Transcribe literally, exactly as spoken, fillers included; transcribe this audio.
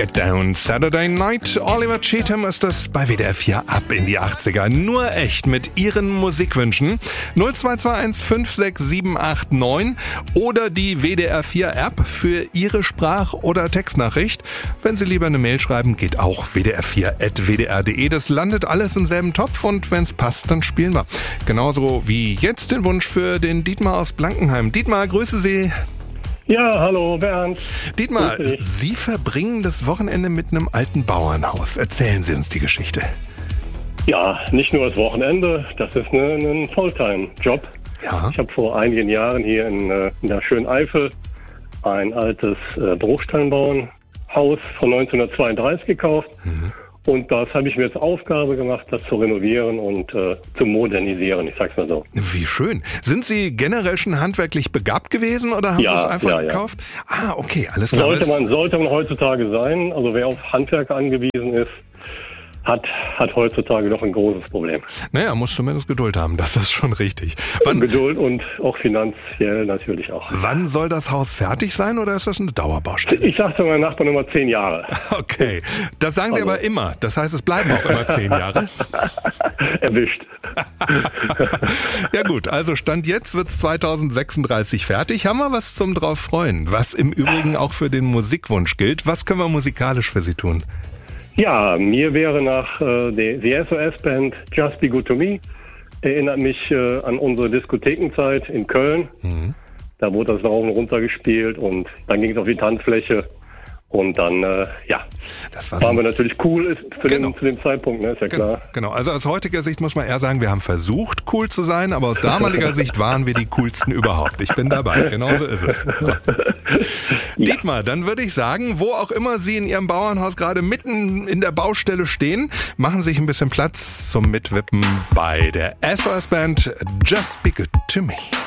Get Down Saturday Night. Oliver Cheetham ist es bei W D R vier ab in die achtziger. Nur echt mit Ihren Musikwünschen. null zwei zwei eins fünf sechs sieben acht neun oder die W D R vier App für Ihre Sprach- oder Textnachricht. Wenn Sie lieber eine Mail schreiben, geht auch w d r vier at w d r punkt d e. Das landet alles im selben Topf und wenn es passt, dann spielen wir. Genauso wie jetzt den Wunsch für den Dietmar aus Blankenheim. Dietmar, grüße Sie. Ja, hallo Bernd. Dietmar, Sie verbringen das Wochenende mit einem alten Bauernhaus. Erzählen Sie uns die Geschichte. Ja, nicht nur das Wochenende, das ist eine, ein Fulltime-Job. Ja. Ich habe vor einigen Jahren hier in, in der schönen Eifel ein altes äh, Bruchsteinbauernhaus von neunzehnhundertzweiunddreißig gekauft. Mhm. Und das habe ich mir zur Aufgabe gemacht, das zu renovieren und äh, zu modernisieren, ich sag's mal so. Wie schön. Sind Sie generell schon handwerklich begabt gewesen oder haben ja, Sie es einfach ja, gekauft? Ja. Ah, okay, alles klar. Sollte man, sollte man heutzutage sein, also wer auf Handwerker angewiesen ist, hat, hat heutzutage doch ein großes Problem. Naja, muss zumindest Geduld haben, das ist schon richtig. Wann, Geduld und auch finanziell natürlich auch. Wann soll das Haus fertig sein oder ist das eine Dauerbaustelle? Ich sagte meinem Nachbarn immer zehn Jahre. Okay, das sagen Sie also. aber immer. Das heißt, es bleiben auch immer zehn Jahre. Erwischt. Ja gut, also Stand jetzt wird's zweitausendsechsunddreißig fertig. Haben wir was zum drauf freuen, was im Übrigen auch für den Musikwunsch gilt. Was können wir musikalisch für Sie tun? Ja, mir wäre nach äh, der die S O S-Band Just Be Good To Me, erinnert mich äh, an unsere Diskothekenzeit in Köln. Mhm. Da wurde das rauf und runter gespielt und dann ging es auf die Tanzfläche. Und dann, äh, ja, das war waren so wir natürlich cool ist zu, genau. dem, zu dem Zeitpunkt, ne? Ist ja genau, klar. Genau, also aus heutiger Sicht muss man eher sagen, wir haben versucht, cool zu sein, aber aus damaliger Sicht waren wir die coolsten überhaupt. Ich bin dabei, genau so ist es. Ja. Dietmar, dann würde ich sagen, wo auch immer Sie in Ihrem Bauernhaus gerade mitten in der Baustelle stehen, machen Sie sich ein bisschen Platz zum Mitwippen bei der S O S-Band Just Be Good To Me.